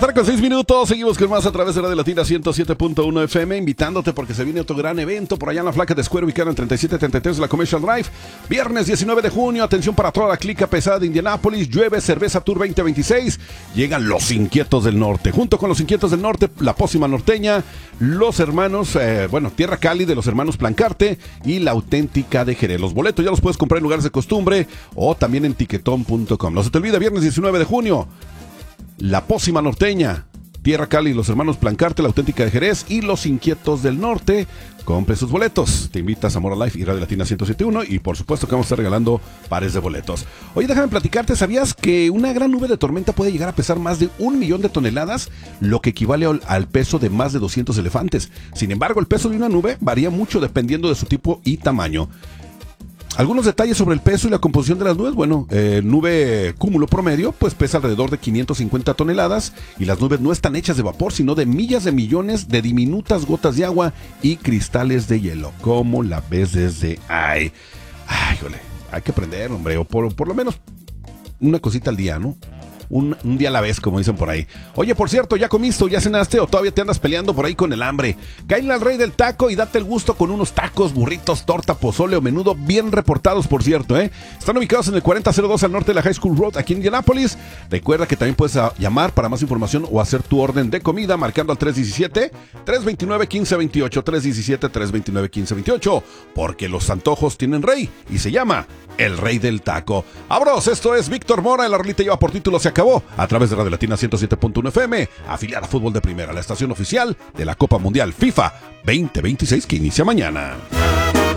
4:06. Seguimos con más a través de Radio Latina 107.1 FM, invitándote porque se viene otro gran evento por allá en la Flaca de Square, ubicado en 3733 de la Commercial Drive. Viernes 19 de junio, atención para toda la clica pesada de Indianápolis. Llueve Cerveza Tour 2026. Llegan los Inquietos del Norte. Junto con los Inquietos del Norte, la Pócima Norteña, los hermanos, Tierra Cali de los hermanos Plancarte y la Auténtica de Jerez. Los boletos ya los puedes comprar en lugares de costumbre o también en tiquetón.com. No se te olvide, viernes 19 de junio. La Pócima Norteña, Tierra Cali, los hermanos Plancarte, la Auténtica de Jerez y los Inquietos del Norte. Compre sus boletos. Te invitas a Mora Life y Radio Latina 107.1 y por supuesto que vamos a estar regalando pares de boletos. Oye, déjame platicarte, ¿sabías que una gran nube de tormenta puede llegar a pesar más de 1 millón de toneladas? Lo que equivale al peso de más de 200 elefantes. Sin embargo, el peso de una nube varía mucho dependiendo de su tipo y tamaño. Algunos detalles sobre el peso y la composición de las nubes. Bueno, nube cúmulo promedio, pues pesa alrededor de 550 toneladas y las nubes no están hechas de vapor, sino de millas de millones de diminutas gotas de agua y cristales de hielo. ¿Cómo la ves desde ahí? Ay, jole, hay que aprender, hombre, o por lo menos una cosita al día, ¿no? Un día a la vez, como dicen por ahí. Oye, por cierto, ¿ya comiste o ya cenaste o todavía te andas peleando por ahí con el hambre? Cáele al rey del taco y date el gusto con unos tacos, burritos, torta, pozole o menudo bien reportados, por cierto, ¿eh? Están ubicados en el 4002 al norte de la High School Road, aquí en Indianápolis. Recuerda que también puedes llamar para más información o hacer tu orden de comida marcando al 317-329-1528, 317-329-1528, porque los antojos tienen rey y se llama el rey del taco. Abros, esto es Víctor Mora, el Arlita lleva por título Se Acabó, a través de Radio Latina 107.1 FM, afiliada a Fútbol de Primera, la estación oficial de la Copa Mundial FIFA 2026 que inicia mañana.